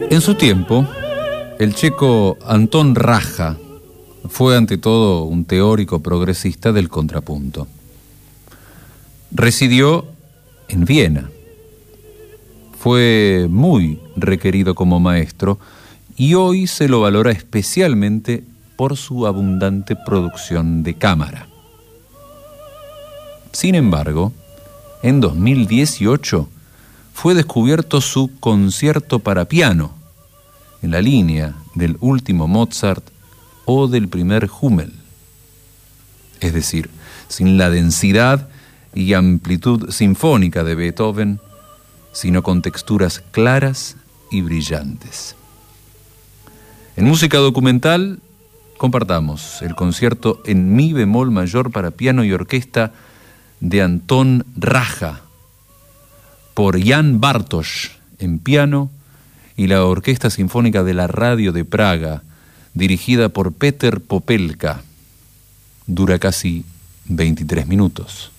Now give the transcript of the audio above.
En su tiempo, el checo Anton Raja fue ante todo un teórico progresista del contrapunto. Residió en Viena. Fue muy requerido como maestro y hoy se lo valora especialmente por su abundante producción de cámara. Sin embargo, en 2018 fue descubierto su concierto para piano, en la línea del último Mozart o del primer Hummel. Es decir, sin la densidad y amplitud sinfónica de Beethoven, sino con texturas claras y brillantes. En música documental, compartamos el concierto en mi bemol mayor para piano y orquesta de Anton Raja, por Jan Bartosz en piano y la Orquesta Sinfónica de la Radio de Praga, dirigida por Peter Popelka. Dura casi 23 minutos.